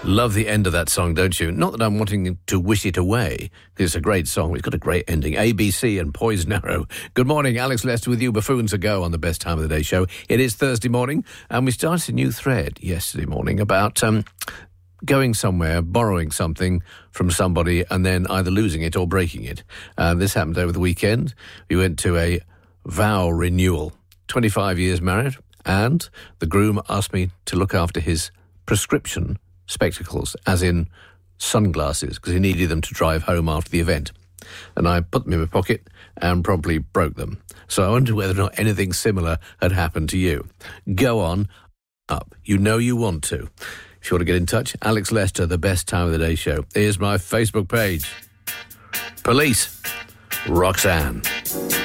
Love the end of that song, don't you? Not that I'm wanting to wish it away, because it's a great song. It's got a great ending. ABC and Poison Arrow. Good morning, Alex Lester with you. Buffoons a Go on the Best Time of the Day show. It is Thursday morning, and we started a new thread yesterday morning about going somewhere, borrowing something from somebody, and then either losing it or breaking it. This happened over the weekend. We went to a vow renewal. 25 years married, and the groom asked me to look after his prescription spectacles, as in sunglasses, because he needed them to drive home after the event. And I put them in my pocket and promptly broke them. So I wondered whether or not anything similar had happened to you. Go on up. You know you want to. If you want to get in touch, Alex Lester, the Best Time of the Day show. Here's my Facebook page. Police. Roxanne.